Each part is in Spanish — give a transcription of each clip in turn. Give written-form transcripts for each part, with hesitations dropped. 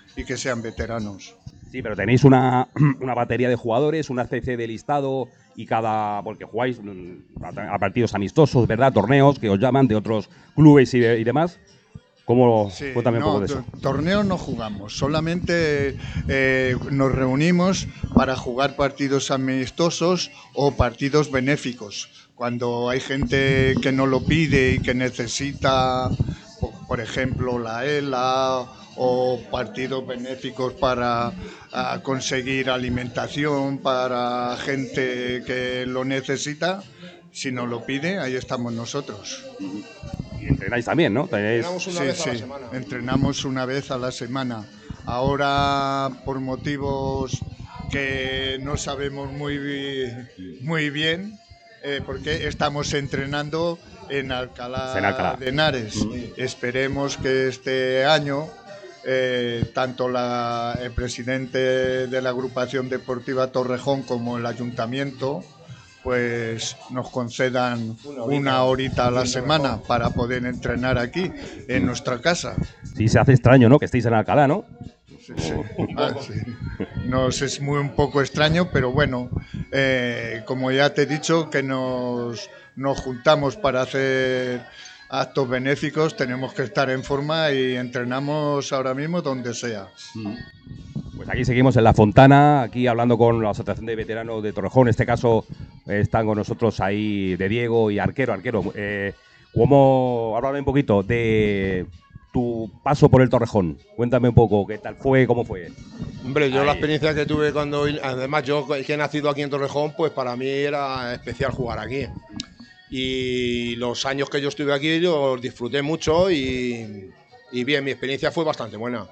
y que sean veteranos. Sí, pero tenéis una batería de jugadores, una especie de listado y porque jugáis a partidos amistosos, ¿verdad? Torneos que os llaman de otros clubes y demás. Sí, Cuéntame un poco no, de eso. torneos no jugamos, solamente nos reunimos para jugar partidos amistosos o partidos benéficos. Cuando hay gente que no lo pide y que necesita, por ejemplo, la ELA o partidos benéficos para conseguir alimentación para gente que lo necesita, si nos lo pide, ahí estamos nosotros. Y entrenáis también, ¿no? Entrenamos una vez a la semana. Entrenamos una vez a la semana. Ahora, por motivos que no sabemos muy bien, porque estamos entrenando en Alcalá de Henares. Esperemos que este año tanto el presidente de la agrupación deportiva Torrejón como el ayuntamiento pues nos concedan una horita a la semana para poder entrenar aquí en nuestra casa. Sí, se hace extraño, ¿no? Que estéis en Alcalá, ¿no? Sí. Sí. Nos es un poco extraño, pero bueno, como ya te he dicho, que nos juntamos para hacer actos benéficos, tenemos que estar en forma y entrenamos ahora mismo donde sea. Pues aquí seguimos en La Fontana, aquí hablando con la Asociación de Veteranos de Torrejón. En este caso están con nosotros ahí de Diego y Arquero. Háblame un poquito de tu paso por el Torrejón. Cuéntame un poco, ¿qué tal fue, cómo fue? Hombre, yo la experiencia que tuve además yo que he nacido aquí en Torrejón, pues para mí era especial jugar aquí. Y los años que yo estuve aquí los disfruté mucho y bien, mi experiencia fue bastante buena.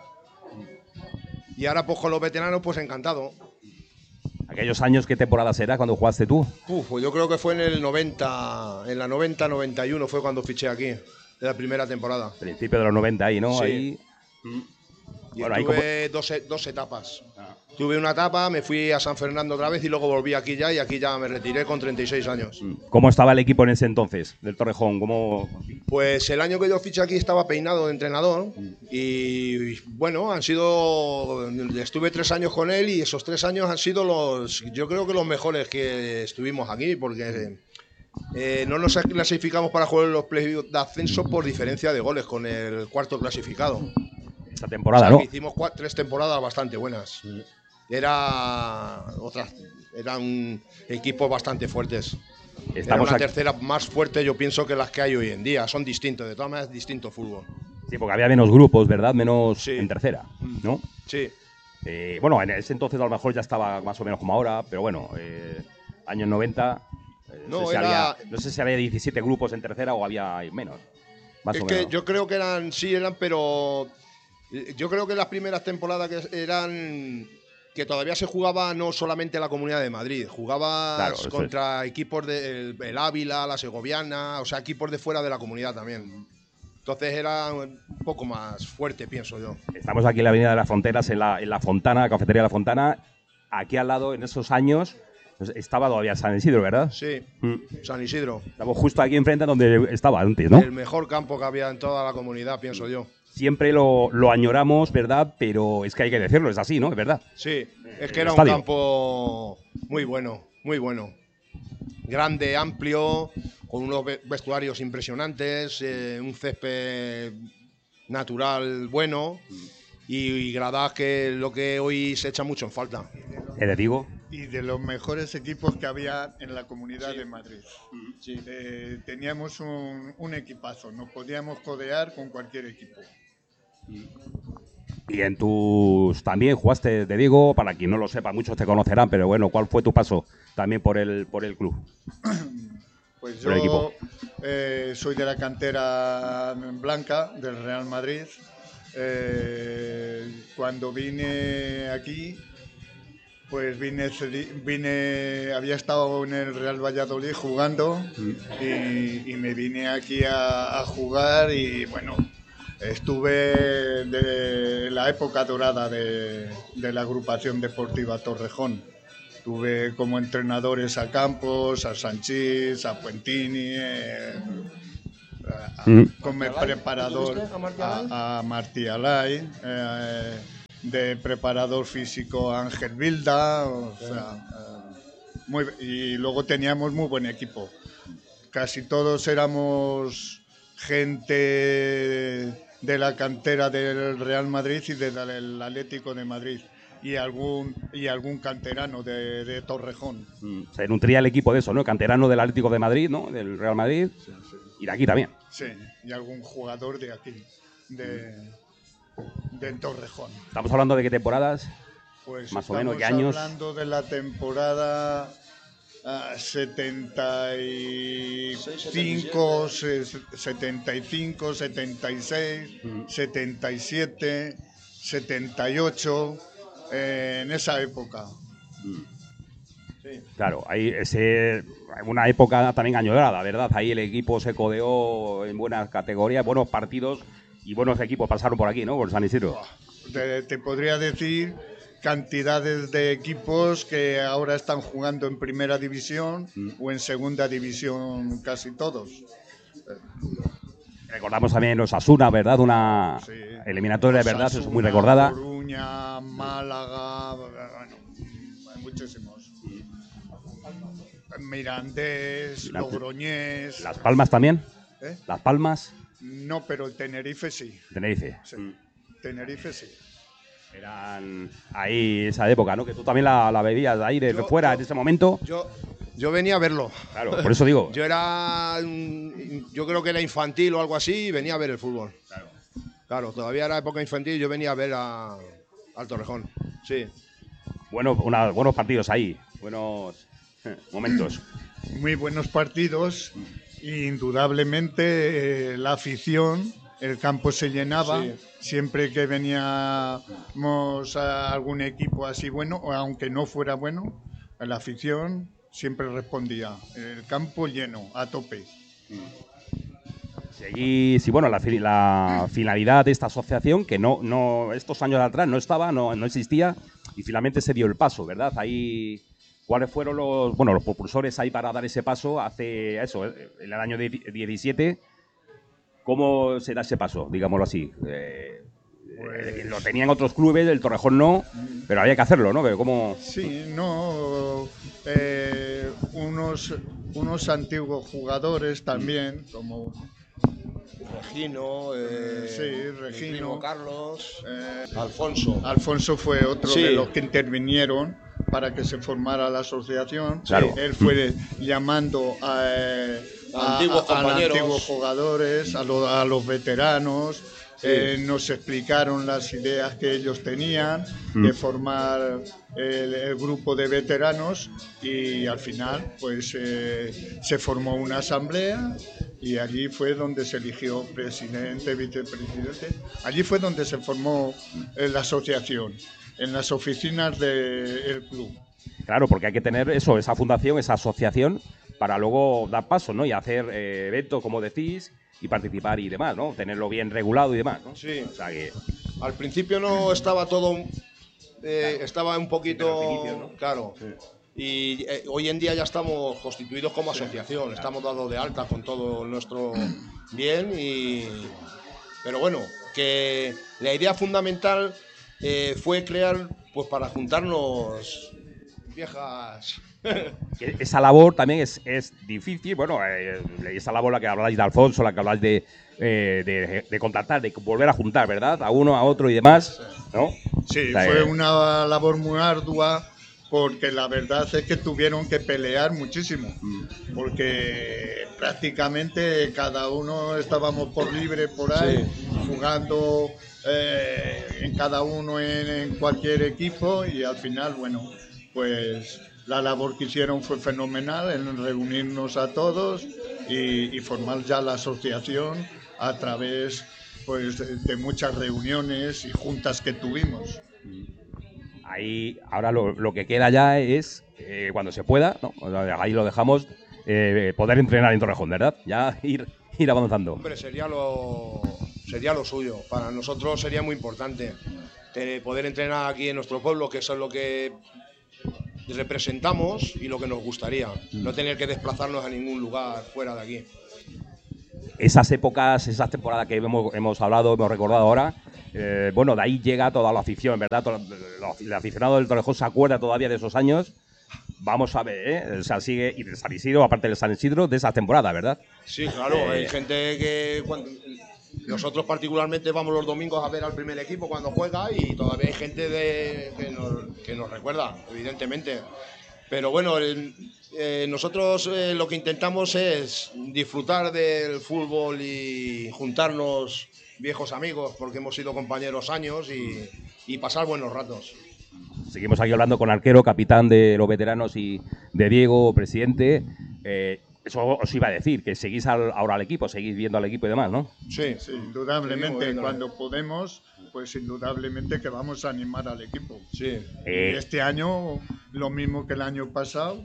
Y ahora pues con los veteranos pues encantado. ¿Aquellos años qué temporadas era cuando jugaste tú? Pues yo creo que fue en el 90, en la 90-91 fue cuando fiché aquí, de la primera temporada. Principio de los 90 ahí, ¿no? Sí. Ahí. Y bueno, tuve dos etapas. Tuve una etapa, me fui a San Fernando otra vez y luego volví aquí ya y aquí ya me retiré con 36 años. ¿Cómo estaba el equipo en ese entonces, del Torrejón? Pues el año que yo fiché aquí estaba peinado de entrenador y bueno, estuve 3 años con él y esos 3 años han sido yo creo que los mejores que estuvimos aquí porque no nos clasificamos para jugar en los playoffs de ascenso por diferencia de goles con el cuarto clasificado. Esta temporada, ¿no? Hicimos 3 temporadas bastante buenas. Eran equipos bastante fuertes. Era una tercera más fuerte, yo pienso, que las que hay hoy en día. Son distintos, de todas maneras, distinto fútbol. Sí, porque había menos grupos, ¿verdad? Menos en tercera, ¿no? Sí. Bueno, en ese entonces a lo mejor ya estaba más o menos como ahora, pero bueno, años 90, no sé si había 17 grupos en tercera o había menos. Es que yo creo que eran, pero yo creo que las primeras temporadas que todavía se jugaba no solamente la Comunidad de Madrid, jugaba contra equipos del Ávila, la Segoviana, o sea, equipos de fuera de la comunidad también. Entonces era un poco más fuerte, pienso yo. Estamos aquí en la Avenida de las Fronteras, en la Fontana, Cafetería de la Fontana. Aquí al lado, en esos años, estaba todavía San Isidro, ¿verdad? Sí, San Isidro. Estamos justo aquí enfrente donde estaba antes, ¿no? El mejor campo que había en toda la comunidad, pienso yo. Siempre lo añoramos, ¿verdad? Pero es que hay que decirlo, es así, ¿no? Es verdad. Sí, es que era un campo muy bueno, muy bueno. Grande, amplio, con unos vestuarios impresionantes, un césped natural bueno y gradas que lo que hoy se echa mucho en falta. Te digo. Y de los mejores equipos que había en la Comunidad de Madrid. Sí. Teníamos un equipazo, nos podíamos codear con cualquier equipo. Y también jugaste de Diego, para quien no lo sepa, muchos te conocerán, pero bueno, ¿cuál fue tu paso también por el club? Pues yo soy de la cantera blanca del Real Madrid. Cuando vine aquí, pues había estado en el Real Valladolid jugando y me vine aquí a jugar y bueno, estuve de la época dorada de la agrupación deportiva Torrejón. Tuve como entrenadores a Campos, a Sanchís, a Puentini, como preparador a Martí Alay. de preparador físico Ángel Vilda, o sea, y luego teníamos muy buen equipo. Casi todos éramos gente de la cantera del Real Madrid y del Atlético de Madrid. Y algún canterano de Torrejón. Se nutría el equipo de eso, ¿no? Canterano del Atlético de Madrid, ¿no? Del Real Madrid. Sí. Y de aquí también. Sí, y algún jugador de aquí, del Torrejón. ¿Estamos hablando de qué temporadas? Pues más o menos, ¿qué años? Estamos hablando de la temporada 75, 76, 77, 78, en esa época. Sí. Claro, ahí una época también añorada, ¿verdad? Ahí el equipo se codeó en buenas categorías, buenos partidos y buenos equipos pasaron por aquí, ¿no? Por San Isidro. Te podría decir cantidades de equipos que ahora están jugando en primera división o en segunda división, casi todos. Recordamos también los Osasuna, ¿verdad? Una eliminatoria, de verdad, es muy recordada. Coruña, Málaga, bueno, muchísimos. Mirandés, Logroñés. ¿Las Palmas también? ¿Las Palmas? No, pero el Tenerife sí. Tenerife. Sí. Tenerife sí. Eran ahí esa época, ¿no? Que tú también la bebías ahí de fuera en ese momento. Yo venía a verlo. Claro, por eso digo. Yo creo que era infantil o algo así y venía a ver el fútbol. Claro, todavía era época infantil y yo venía a ver al Torrejón. Sí. Bueno, buenos partidos ahí, buenos momentos. Muy buenos partidos. Indudablemente la afición, el campo se llenaba. Sí. Siempre que veníamos a algún equipo así bueno, aunque no fuera bueno, la afición siempre respondía. El campo lleno, a tope. Sí, bueno, la finalidad de esta asociación, que no estos años atrás no estaba, no existía, y finalmente se dio el paso, ¿verdad? Ahí, ¿cuáles fueron los propulsores ahí para dar ese paso hace eso, en el año 17? ¿Cómo se da ese paso, digámoslo así? Lo tenían otros clubes, el Torrejón no, pero había que hacerlo, ¿no? ¿Cómo? Sí, no. Unos antiguos jugadores también, como Regino, Regino, Carlos, Alfonso. Alfonso fue otro de los que intervinieron para que se formara la asociación. Claro. Él fue llamando a antiguos jugadores, a los veteranos. Nos explicaron las ideas que ellos tenían de formar el grupo de veteranos y al final pues se formó una asamblea y allí fue donde se eligió presidente, vicepresidente. Allí fue donde se formó la asociación, en las oficinas del club. Claro, porque hay que tener esa fundación, esa asociación, para luego dar paso, ¿no? Y hacer eventos, como decís, y participar y demás, ¿no? Tenerlo bien regulado y demás, ¿no? Sí. O sea que al principio no estaba todo, estaba un poquito, inicio, ¿no? Claro. Sí. Y hoy en día ya estamos constituidos como asociación, claro. Estamos dados de alta con todo nuestro bien pero bueno, que la idea fundamental fue crear, pues para juntarnos viejas. Esa labor también es difícil, bueno, esa labor la que habláis de Alfonso, la que habláis de contactar, de volver a juntar, ¿verdad? A uno, a otro y demás, ¿no? Sí, fue una labor muy ardua, porque la verdad es que tuvieron que pelear muchísimo, porque prácticamente cada uno estábamos por libre por ahí, jugando en cada uno en cualquier equipo y al final, bueno, pues la labor que hicieron fue fenomenal en reunirnos a todos y formar ya la asociación a través pues de muchas reuniones y juntas que tuvimos. Ahí ahora lo que queda ya es, cuando se pueda, ¿no? Ahí lo dejamos, poder entrenar en Torrejón, ¿verdad? Ya ir avanzando. Hombre, sería lo suyo. Para nosotros sería muy importante poder entrenar aquí en nuestro pueblo, que eso es lo que representamos y lo que nos gustaría. No tener que desplazarnos a ningún lugar fuera de aquí. Esas épocas, esas temporadas que hemos hablado, hemos recordado ahora, bueno, de ahí llega toda la afición, ¿verdad? El aficionado del Torrejón se acuerda todavía de esos años. Vamos a ver, o sea, sigue, y del San Isidro, aparte del San Isidro, de esa temporada, ¿verdad? Sí, claro, hay gente que nosotros particularmente vamos los domingos a ver al primer equipo cuando juega y todavía hay gente que nos recuerda, evidentemente. Pero bueno, nosotros lo que intentamos es disfrutar del fútbol y juntarnos viejos amigos, porque hemos sido compañeros años y pasar buenos ratos. Seguimos aquí hablando con Arquero, capitán de los veteranos, y de Diego, presidente. Eso os iba a decir, que seguís ahora al equipo, seguís viendo al equipo y demás, ¿no? Sí, indudablemente. Cuando podemos, pues indudablemente que vamos a animar al equipo. Sí. Este año, lo mismo que el año pasado,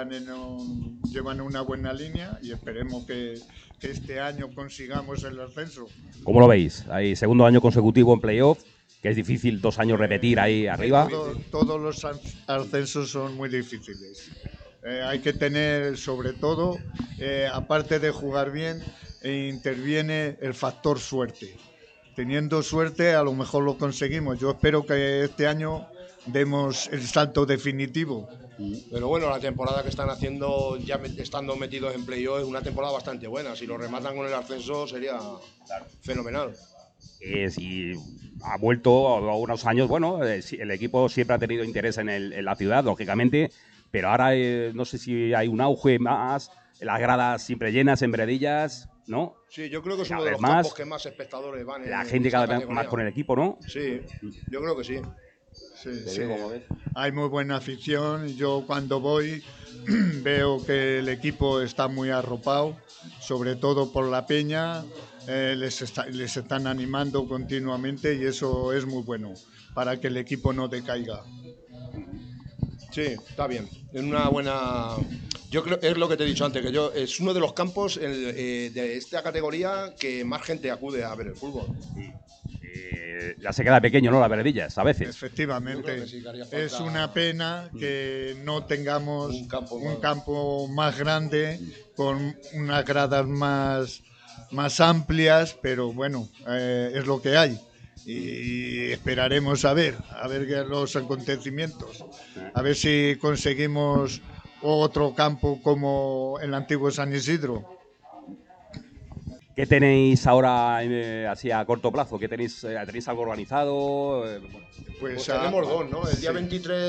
llevan una buena línea y esperemos que este año consigamos el ascenso. ¿Cómo lo veis? Hay segundo año consecutivo en playoff, que es difícil 2 años repetir ahí arriba. Todos los ascensos son muy difíciles. Hay que tener, sobre todo, aparte de jugar bien, interviene el factor suerte. Teniendo suerte, a lo mejor lo conseguimos. Yo espero que este año demos el salto definitivo. Pero bueno, la temporada que están haciendo, ya estando metidos en playoff, es una temporada bastante buena. Si lo rematan con el ascenso sería fenomenal. Si ha vuelto a unos años, bueno, el equipo siempre ha tenido interés en la ciudad, lógicamente, pero ahora no sé si hay un auge más, las gradas siempre llenas en Veredillas, ¿no? Sí, yo creo que es uno de los campos que más espectadores van. La gente cada vez más con el equipo, ¿no? Sí, yo creo que sí. Sí. Hay muy buena afición. Yo cuando voy veo que el equipo está muy arropado, sobre todo por la peña. Les están animando continuamente y eso es muy bueno para que el equipo no decaiga. Sí, está bien. Es una buena. Yo creo, es lo que te he dicho antes, que es uno de los campos de esta categoría que más gente acude a ver el fútbol. Ya se queda pequeño, ¿no? Las Veredillas, a veces. Efectivamente. Sí, es una pena que no tengamos un campo más grande, con unas gradas más amplias, pero bueno, es lo que hay. Y esperaremos a ver los acontecimientos, a ver si conseguimos otro campo como el antiguo San Isidro. ¿Qué tenéis ahora así a corto plazo? ¿Qué tenéis algo organizado? Pues tenemos dos, ¿no? El día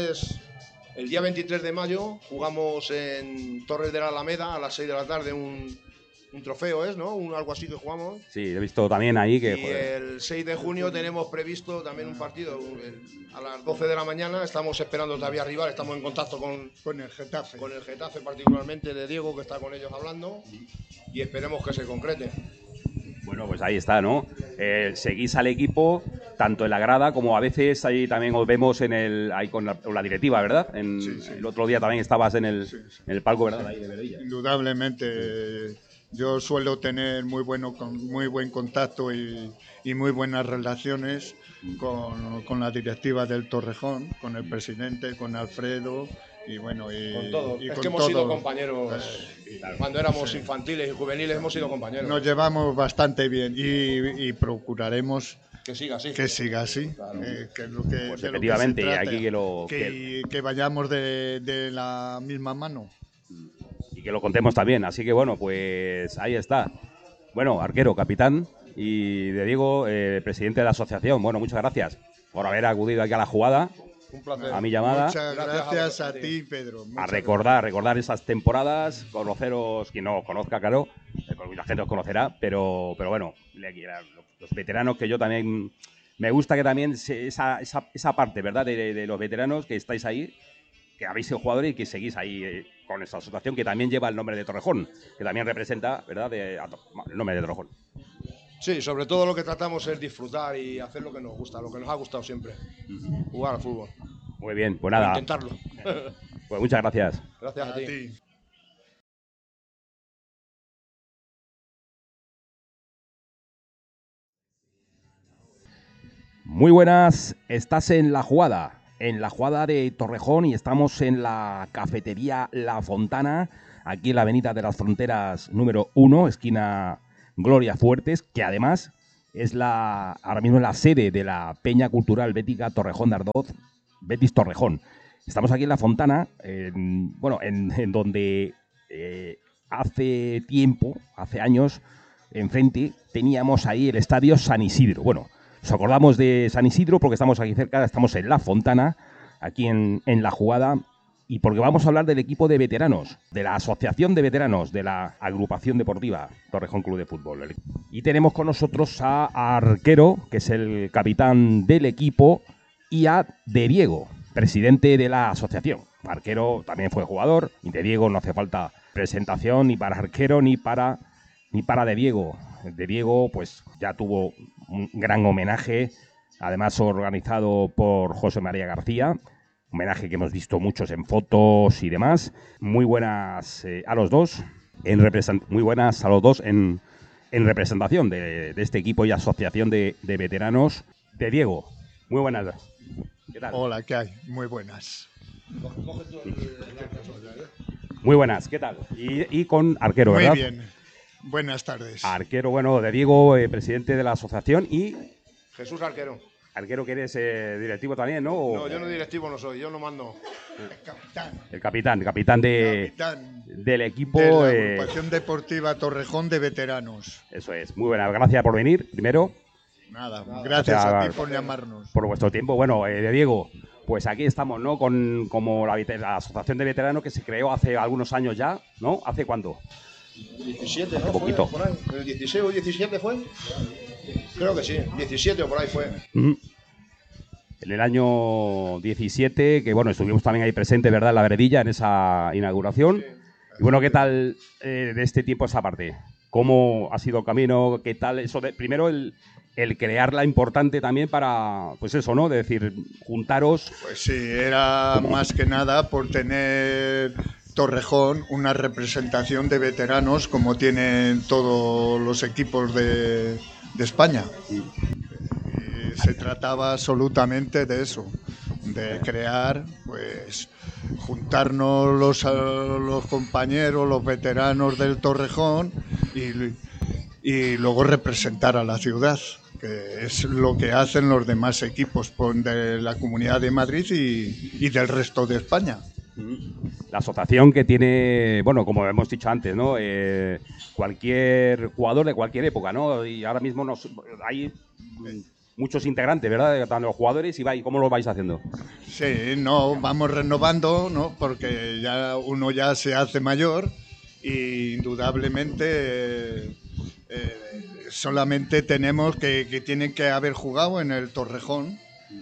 23 de mayo jugamos en Torres de la Alameda a las 6 de la tarde un trofeo, ¿no? Algo así que jugamos. Sí, he visto también ahí que... Y el 6 de junio tenemos previsto también un partido a las 12 de la mañana. Estamos esperando todavía rival, estamos en contacto con el Getafe. Con el Getafe particularmente de Diego, que está con ellos hablando, y esperemos que se concrete. Bueno, pues ahí está, ¿no? Seguís al equipo, tanto en la grada como a veces ahí también os vemos ahí con la directiva, ¿verdad? Sí. El otro día también estabas en el palco, ¿verdad? Ahí de Veredilla. Indudablemente. Yo suelo tener muy buen contacto y muy buenas relaciones con la directiva del Torrejón, con el presidente, con Alfredo y bueno, con todos. Es que hemos sido compañeros cuando éramos infantiles y juveniles, hemos sido compañeros. Nos llevamos bastante bien y procuraremos que siga así. Claro. Que es lo que, pues efectivamente, lo que se trata, aquí que vayamos de la misma mano. Que lo contemos también, así que bueno, pues ahí está. Bueno, Arquero, capitán, y de Diego, presidente de la asociación. Bueno, muchas gracias por haber acudido aquí a la jugada. Un placer. A mi llamada. Muchas gracias a ti, Pedro. A recordar esas temporadas, conoceros, quien no os conozca, claro, la gente os conocerá, pero bueno, los veteranos, que yo también me gusta que también esa parte, ¿verdad?, de los veteranos que estáis ahí, que habéis sido jugadores y que seguís ahí con esta asociación que también lleva el nombre de Torrejón, que también representa, ¿verdad?, el nombre de Torrejón. Sí, sobre todo lo que tratamos es disfrutar y hacer lo que nos gusta, lo que nos ha gustado siempre, jugar al fútbol. Muy bien, pues nada. Intentarlo. Pues muchas gracias. Gracias a ti. Muy buenas, estás en La Jugada de Torrejón, y estamos en la cafetería La Fontana, aquí en la avenida de las Fronteras número 1, esquina Gloria Fuertes, que además es ahora mismo la sede de la Peña Cultural Bética Torrejón de Ardoz, Betis Torrejón. Estamos aquí en La Fontana, en donde hace tiempo, hace años, enfrente teníamos ahí el estadio San Isidro. Bueno, nos acordamos de San Isidro porque estamos aquí cerca, estamos en La Fontana, aquí en La Jugada, y porque vamos a hablar del equipo de veteranos, de la asociación de veteranos, de la agrupación deportiva Torrejón Club de Fútbol. Y tenemos con nosotros a Arquero, que es el capitán del equipo, y a De Diego, presidente de la asociación. Arquero también fue jugador, y De Diego no hace falta presentación ni para Arquero ni para De Diego. De Diego pues ya tuvo un gran homenaje, además organizado por José María García, homenaje que hemos visto muchos en fotos y demás. Muy buenas a los dos, en representación de este equipo y asociación de veteranos. De Diego, muy buenas. ¿Qué tal? Hola, ¿qué hay? Muy buenas. Muy buenas, ¿qué tal? Y con Arquero, ¿verdad? Muy bien. Buenas tardes. Arquero, bueno, De Diego, presidente de la asociación, y Jesús Arquero. Arquero, que eres directivo también, ¿no? No, yo no directivo no soy, yo no mando. El capitán del equipo. De la agrupación deportiva Torrejón de veteranos. Eso es, muy buena. Gracias por venir, primero. Nada, gracias a ti por llamarnos. Por vuestro tiempo. Bueno, De Diego, pues aquí estamos, ¿no? Como la asociación de veteranos que se creó hace algunos años ya, ¿no? ¿Hace cuánto? 17, ¿no? Un poquito. Fue por ahí. ¿El 16 o 17 fue? Creo que sí, 17 o por ahí fue. En el año 17, que bueno, estuvimos también ahí presentes, ¿verdad? En la Veredilla, en esa inauguración. Sí. Y bueno, ¿qué tal de este tiempo esa parte? ¿Cómo ha sido el camino? ¿Qué tal eso de primero el crearla importante también para, pues eso, ¿no? De decir, juntaros. Pues sí, era más que nada por tener Torrejón una representación de veteranos como tienen todos los equipos de España. Y se trataba absolutamente de eso, de crear, pues, juntarnos los compañeros, los veteranos del Torrejón y luego representar a la ciudad, que es lo que hacen los demás equipos de la Comunidad de Madrid y del resto de España. La asociación que tiene, bueno, como hemos dicho antes, ¿no? Cualquier jugador de cualquier época, ¿no? Y ahora mismo hay muchos integrantes, ¿verdad? Tanto los jugadores y ¿cómo lo vais haciendo? Sí, no, vamos renovando, ¿no? Porque ya uno ya se hace mayor y indudablemente solamente tenemos que tienen que haber jugado en el Torrejón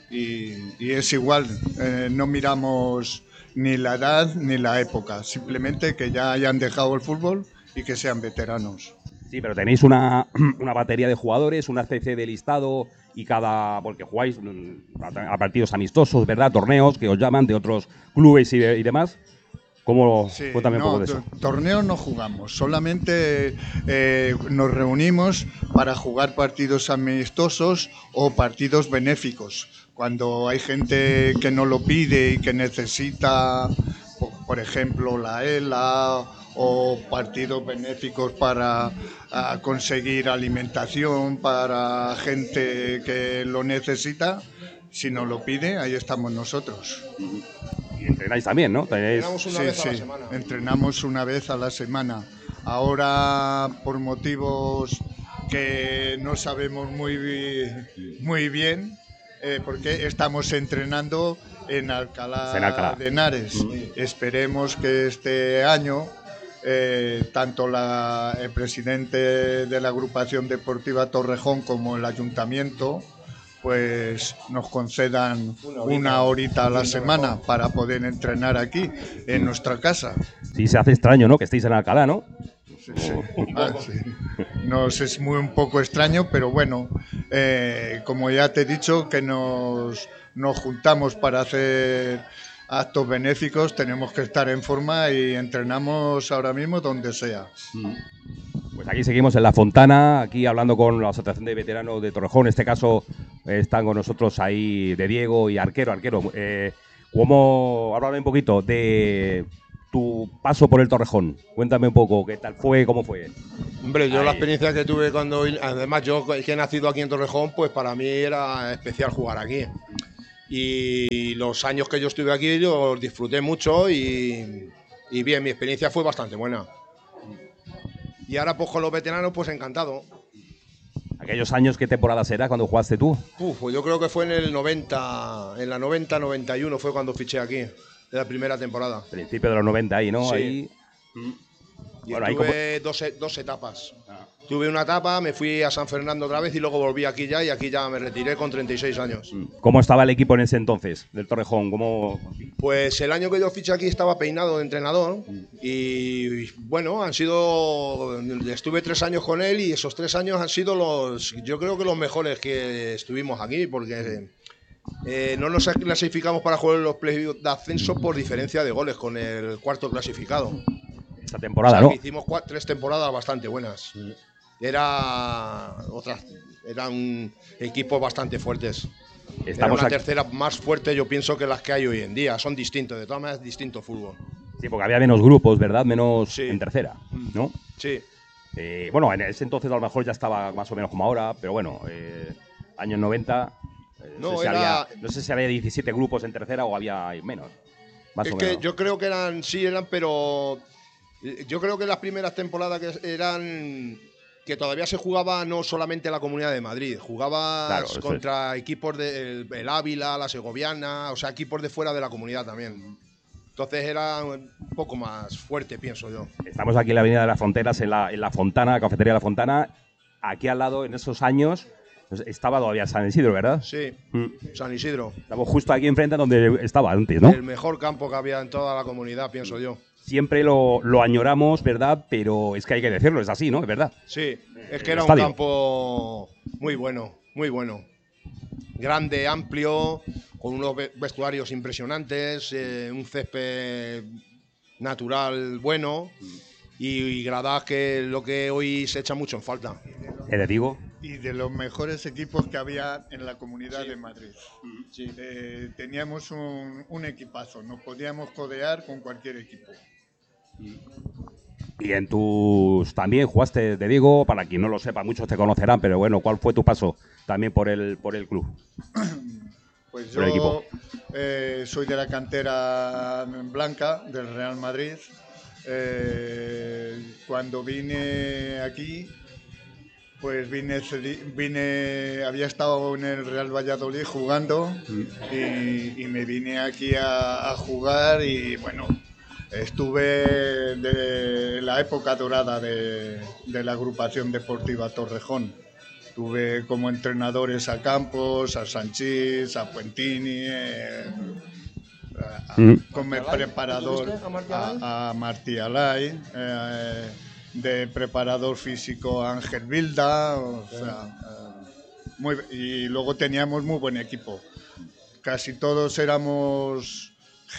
y es igual, no miramos ni la edad ni la época, simplemente que ya hayan dejado el fútbol y que sean veteranos. Sí, pero tenéis una batería de jugadores, una especie de listado y porque jugáis a partidos amistosos, ¿verdad? Torneos que os llaman de otros clubes y demás. ¿Cómo? Sí, cuéntame un poco de eso. Torneos no jugamos, solamente nos reunimos para jugar partidos amistosos o partidos benéficos. Cuando hay gente que no lo pide y que necesita, por ejemplo, la ELA o partidos benéficos para conseguir alimentación para gente que lo necesita, si nos lo pide, ahí estamos nosotros. Y entrenáis también, ¿no? Entrenamos una vez a la semana. Entrenamos una vez a la semana. Ahora, por motivos que no sabemos muy bien, porque estamos entrenando en Alcalá de Henares. Esperemos que este año tanto el presidente de la agrupación deportiva Torrejón como el ayuntamiento pues nos concedan una horita a la semana para poder entrenar aquí en nuestra casa. Sí, se hace extraño, ¿no? Que estéis en Alcalá, ¿no? Sí. Sí. Nos es un poco extraño, pero bueno, como ya te he dicho, que nos juntamos para hacer actos benéficos, tenemos que estar en forma y entrenamos ahora mismo donde sea. Pues aquí seguimos en La Fontana, aquí hablando con la Asociación de Veteranos de Torrejón. En este caso están con nosotros ahí De Diego y Arquero. Háblame un poquito de tu paso por el Torrejón? Cuéntame un poco, ¿qué tal fue, cómo fue? Hombre, yo la experiencia que tuve cuando... Además, yo que he nacido aquí en Torrejón, pues para mí era especial jugar aquí. Y los años que yo estuve aquí, yo disfruté mucho y bien, mi experiencia fue bastante buena. Y ahora, pues con los veteranos, pues encantado. ¿Aquellos años qué temporada será cuando jugaste tú? Pues yo creo que fue en el 90, en la 90-91 fue cuando fiché aquí, de la primera temporada. Principio de los 90 ahí, ¿no? Sí. Ahí. Y bueno, tuve dos etapas. Tuve una etapa, me fui a San Fernando otra vez y luego volví aquí ya, y aquí ya me retiré con 36 años. ¿Cómo estaba el equipo en ese entonces, del Torrejón? Pues el año que yo fiché aquí estaba peinado de entrenador y bueno, estuve 3 años con él y esos 3 años han sido yo creo que los mejores que estuvimos aquí, porque no nos clasificamos para jugar en los playoffs de ascenso por diferencia de goles con el cuarto clasificado. Esta temporada, o sea, ¿no? Hicimos 3 temporadas bastante buenas. Eran equipos bastante fuertes. Era una tercera más fuerte, yo pienso, que las que hay hoy en día. Son distintos, de todas maneras, distinto fútbol. Sí, porque había menos grupos, ¿verdad? Menos en tercera, ¿no? Sí. Bueno, en ese entonces a lo mejor ya estaba más o menos como ahora, pero bueno, años 90, no sé si había 17 grupos en tercera o había menos. Más o menos. Yo creo que eran, pero yo creo que las primeras temporadas que todavía se jugaba no solamente la Comunidad de Madrid, jugabas contra equipos del Ávila, la Segoviana, o sea, equipos de fuera de la comunidad también. Entonces era un poco más fuerte, pienso yo. Estamos aquí en la Avenida de las Fronteras, en la Fontana, Cafetería de la Fontana. Aquí al lado, en esos años, estaba todavía San Isidro, ¿verdad? Sí, San Isidro. Estamos justo aquí enfrente donde estaba antes, ¿no? El mejor campo que había en toda la comunidad, pienso yo. Siempre lo añoramos, ¿verdad? Pero es que hay que decirlo, es así, ¿no? Es verdad. Sí, es que era un campo muy bueno, muy bueno. Grande, amplio, con unos vestuarios impresionantes, un césped natural bueno y gradas, que lo que hoy se echa mucho en falta. ¿Qué te digo? Y de los mejores equipos que había en la Comunidad de Madrid. Sí. Teníamos un equipazo, nos podíamos codear con cualquier equipo. Y también jugaste, te digo, para quien no lo sepa, muchos te conocerán, pero bueno, ¿cuál fue tu paso también por el club? Pues yo soy de la cantera blanca del Real Madrid. Cuando vine aquí, pues había estado en el Real Valladolid jugando y me vine aquí a jugar y bueno, estuve de la época dorada de la agrupación deportiva Torrejón. Tuve como entrenadores a Campos, a Sanchís, a Puentini, como preparador a Martí Alay, de preparador físico a Ángel Vilda, y luego teníamos muy buen equipo. Casi todos éramos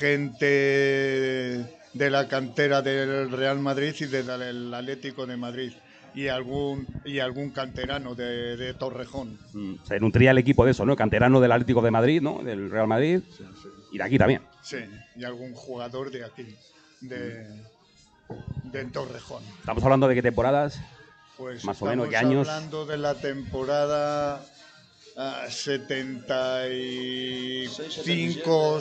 gente de la cantera del Real Madrid y del Atlético de Madrid. Y algún canterano de Torrejón. Se nutría el equipo de eso, ¿no? Canterano del Atlético de Madrid, ¿no? Del Real Madrid. Sí. Y de aquí también. Sí, y algún jugador de aquí, de Torrejón. ¿Estamos hablando de qué temporadas? Pues más o menos, ¿qué años? Estamos hablando de la temporada 75,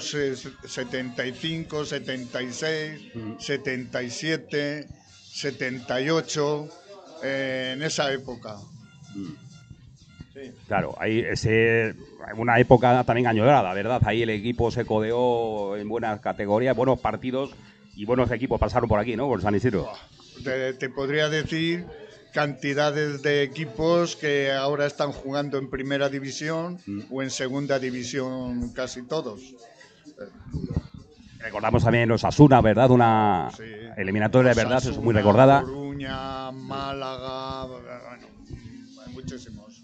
76, 77, 78, en esa época. Sí. Claro, ahí una época también añorada, ¿verdad? Ahí el equipo se codeó en buenas categorías, buenos partidos y buenos equipos pasaron por aquí, ¿no? Por San Isidro. Te podría decir cantidades de equipos que ahora están jugando en primera división o en segunda división, casi todos. Recordamos también los Osasuna, ¿verdad? Una eliminatoria, de verdad, es muy recordada. Coruña, Málaga, bueno, hay muchísimos.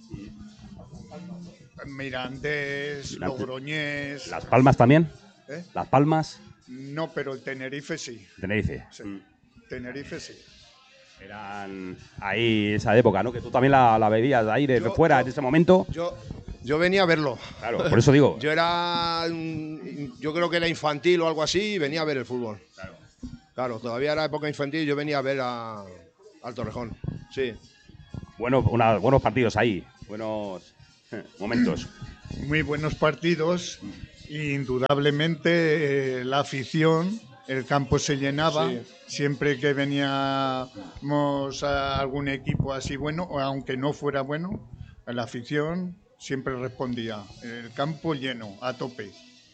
Mirandés, Logroñés. ¿Las Palmas también? ¿Las Palmas? No, pero el Tenerife sí. Tenerife. Sí. Tenerife sí. Eran ahí esa época, ¿no? Que tú también la veías de ahí, desde fuera, en ese momento. Yo venía a verlo. Claro, por eso digo. Yo creo que era infantil o algo así y venía a ver el fútbol. Claro. Claro, todavía era época infantil y yo venía a ver al Torrejón, sí. Bueno, buenos partidos ahí, buenos momentos. Muy buenos partidos, indudablemente la afición, el campo se llenaba, sí. Siempre que veníamos a algún equipo así bueno, o aunque no fuera bueno, la afición siempre respondía, el campo lleno, a tope.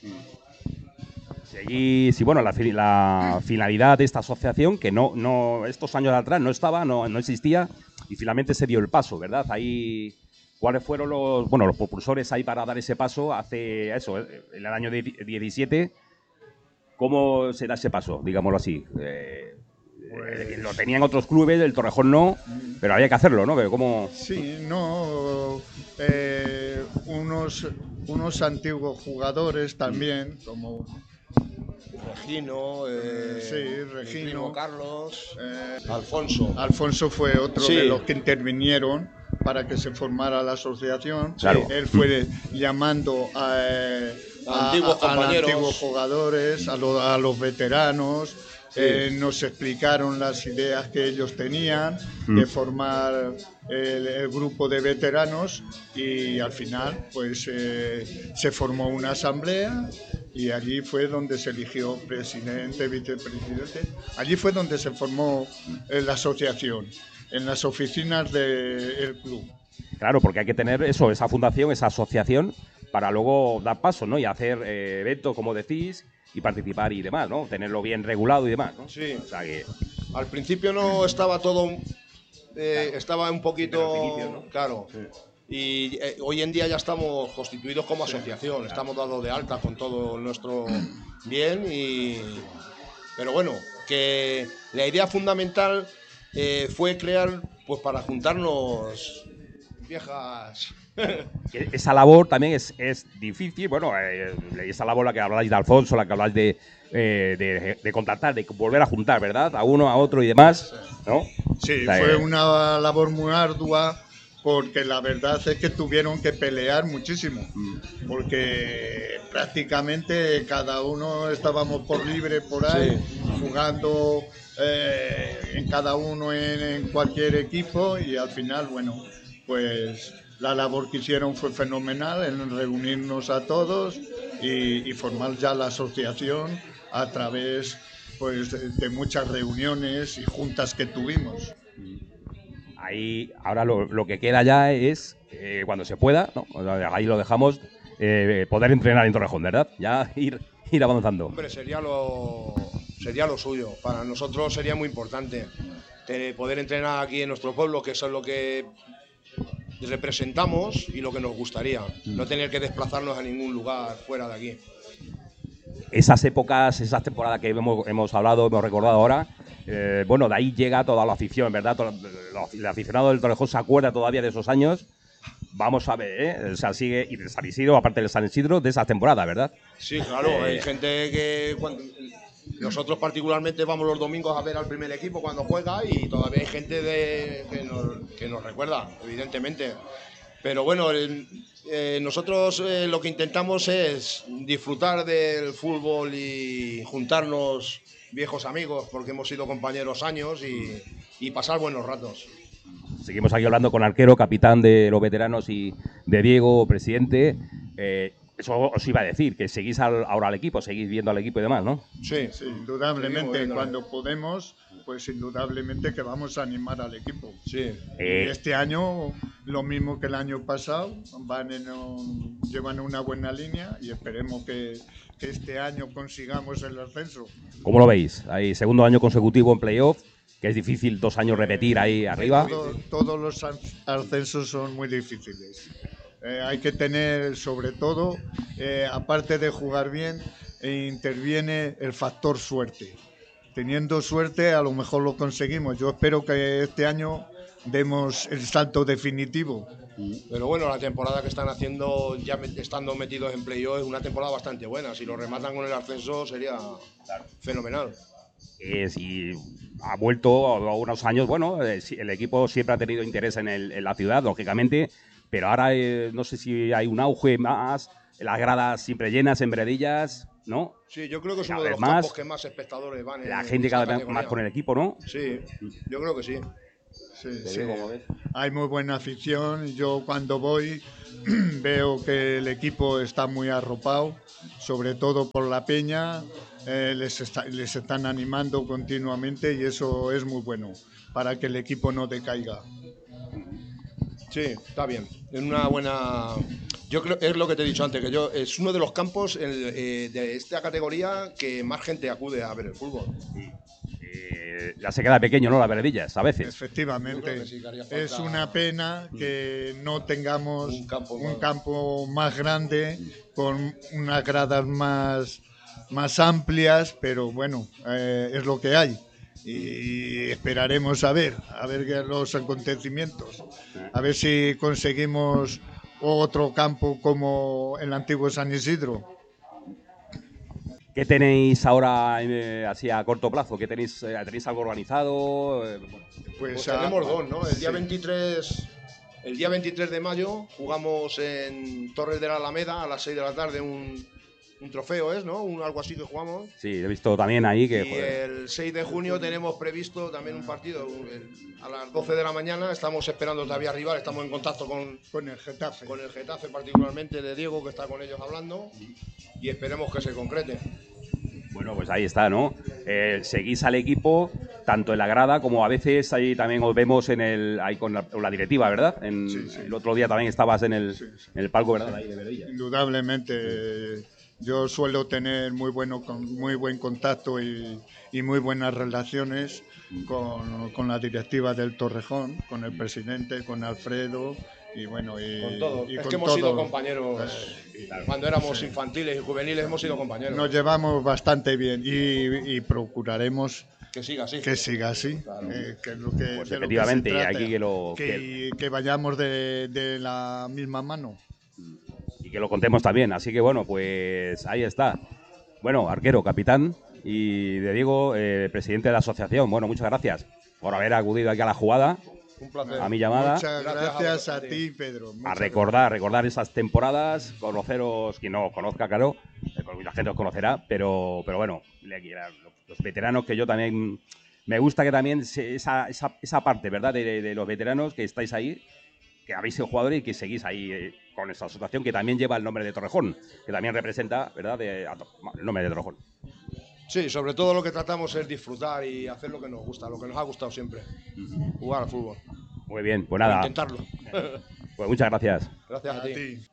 Sí, bueno, la finalidad de esta asociación, que no estos años atrás no estaba, no existía, y finalmente se dio el paso, ¿verdad? Ahí, ¿cuáles fueron los propulsores ahí para dar ese paso hace eso, en el año 17? ¿Cómo se da ese paso, digámoslo así? Lo tenían otros clubes, el Torrejón no, pero había que hacerlo, ¿no? ¿Cómo? Sí, no, unos antiguos jugadores también, como Regino, Regino, Carlos, Alfonso. Alfonso fue otro de los que intervinieron para que se formara la asociación. Claro. Él fue llamando a antiguos jugadores, a los veteranos. Nos explicaron las ideas que ellos tenían de formar el grupo de veteranos y al final pues se formó una asamblea y allí fue donde se eligió presidente, vicepresidente. Allí fue donde se formó la asociación, en las oficinas del club. Claro, porque hay que tener eso, esa fundación, esa asociación, para luego dar paso, ¿no? Y hacer eventos, como decís, y participar y demás, ¿no? Tenerlo bien regulado y demás, ¿no? Sí. O sea que... Al principio no estaba todo... estaba un poquito... Inicio, ¿no? Claro. Sí. Y hoy en día ya estamos constituidos como asociación, claro. Estamos dados de alta con todo nuestro bien pero bueno, que la idea fundamental fue crear, pues para juntarnos viejas... Esa labor también es difícil, bueno, esa labor la que habláis de Alfonso, la que habláis de contactar, de volver a juntar, ¿verdad? A uno, a otro y demás, ¿no? Sí, fue una labor muy ardua, porque la verdad es que tuvieron que pelear muchísimo, porque prácticamente cada uno estábamos por libre por ahí, jugando en cada uno en cualquier equipo y al final, bueno, pues la labor que hicieron fue fenomenal en reunirnos a todos y formar ya la asociación a través pues de muchas reuniones y juntas que tuvimos. Ahí, ahora lo que queda ya es, cuando se pueda, ¿no? Ahí lo dejamos, poder entrenar en Torrejón, ¿verdad? Ya ir avanzando. Hombre, sería lo suyo. Para nosotros sería muy importante poder entrenar aquí en nuestro pueblo, que eso es lo que representamos y lo que nos gustaría. No tener que desplazarnos a ningún lugar fuera de aquí. Esas épocas, esas temporadas que hemos hablado, hemos recordado ahora, bueno, de ahí llega toda la afición, ¿verdad? El aficionado del Torrejón se acuerda todavía de esos años. Vamos a ver, o sea, sigue, y de San Isidro, aparte del San Isidro, de esas temporadas, ¿verdad? Sí, claro, hay gente que... Nosotros particularmente vamos los domingos a ver al primer equipo cuando juega y todavía hay gente que nos recuerda, evidentemente. Pero bueno, nosotros lo que intentamos es disfrutar del fútbol y juntarnos viejos amigos, porque hemos sido compañeros años y pasar buenos ratos. Seguimos aquí hablando con Arquero, capitán de los veteranos, y de Diego, presidente. Eso os iba a decir, que seguís ahora al equipo, seguís viendo al equipo y demás, ¿no? Sí, indudablemente. Cuando podemos, pues indudablemente que vamos a animar al equipo. Sí. Este año, lo mismo que el año pasado, llevan una buena línea y esperemos que este año consigamos el ascenso. ¿Cómo lo veis? Hay segundo año consecutivo en playoff, que es difícil 2 años repetir ahí arriba. Todos los ascensos son muy difíciles. Hay que tener, sobre todo, aparte de jugar bien, interviene el factor suerte. Teniendo suerte, a lo mejor lo conseguimos. Yo espero que este año demos el salto definitivo. Pero bueno, la temporada que están haciendo, ya estando metidos en playoff, es una temporada bastante buena. Si lo rematan con el ascenso, sería fenomenal. Y ha vuelto a unos años, bueno, el equipo siempre ha tenido interés en la ciudad, lógicamente, pero ahora no sé si hay un auge más, las gradas siempre llenas en Veredillas. ¿no? Sí, yo creo que es Cada uno de vez los más, campos que más espectadores van la en gente esta cada vez categoría. más con el equipo, ¿no? Sí, yo creo que sí. Sí, Te sí. digo, como ves. Hay muy buena afición. Yo cuando voy veo que el equipo está muy arropado, sobre todo por la peña. Les están animando continuamente y eso es muy bueno para que el equipo no decaiga. Sí, está bien. Es una buena. Yo creo, es lo que te he dicho antes, que yo es uno de los campos de esta categoría que más gente acude a ver el fútbol. Ya se queda pequeño, ¿no? Las veredillas, a veces. Efectivamente, Sí, que haría falta es una pena que no tengamos un campo más grande, con unas gradas más amplias, pero bueno, es lo que hay. Y esperaremos a ver los acontecimientos, a ver si conseguimos otro campo como el antiguo San Isidro. ¿Qué tenéis ahora así a corto plazo? ¿Qué tenéis algo organizado? Pues tenemos dos, ¿no? El día sí. 23 de mayo jugamos en Torres de la Alameda a las 6 de la tarde un trofeo, ¿es? ¿No? Algo así que jugamos. Sí, he visto también ahí que... Y el 6 de junio tenemos previsto también un partido a las 12 de la mañana. Estamos esperando todavía rival, estamos en contacto con el Getafe. Con el Getafe, particularmente de Diego, que está con ellos hablando. Y esperemos que se concrete. Bueno, pues ahí está, ¿no? Seguís al equipo, tanto en la grada como a veces ahí también os vemos ahí con la directiva, ¿verdad? Sí, sí. El otro día también estabas en el, Sí. en el palco, ¿verdad? Ahí de Veredilla. Indudablemente, yo suelo tener muy buen contacto y muy buenas relaciones con la directiva del Torrejón, con el presidente, con Alfredo y bueno, Con todo. y Es con que hemos sido todo. compañeros. Cuando éramos infantiles y juveniles hemos sido compañeros. Nos llevamos bastante bien y procuraremos que siga así. Que siga así, Claro. que es lo que, Pues de lo que efectivamente, se trata, aquí que vayamos de la misma mano. Y que lo contemos también. Así que bueno, pues ahí está. Bueno, arquero, capitán y de Diego, presidente de la asociación. Bueno, muchas gracias por haber acudido aquí a la jugada. Un placer. A mi llamada. Muchas gracias a ti, Pedro. A recordar esas temporadas, conoceros, quien no os conozca, claro, la gente os conocerá, pero bueno, los veteranos que yo también, me gusta que también esa parte, ¿verdad?, de los veteranos que estáis ahí, que habéis sido jugadores y que seguís ahí con esa asociación que también lleva el nombre de Torrejón, que también representa, ¿verdad?, el nombre de Torrejón. Sí, sobre todo lo que tratamos es disfrutar y hacer lo que nos gusta, lo que nos ha gustado siempre, jugar al fútbol. Muy bien, pues nada. Intentarlo. Pues muchas gracias. Gracias a ti. ti.